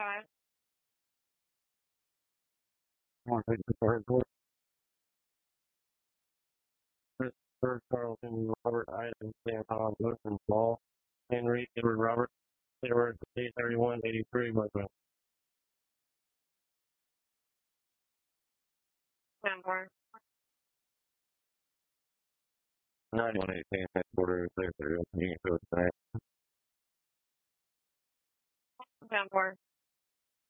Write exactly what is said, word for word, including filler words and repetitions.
five. One take the third quarter. Christopher Carlton, Robert Ivan, Sam Hall, Wilson, Paul, Henry, Edward Robert, Edward, eight thirty-one, eighty-three, Westman. ten four. ninety-one, eighteen, quarter, clear through. You can go tonight. ten four.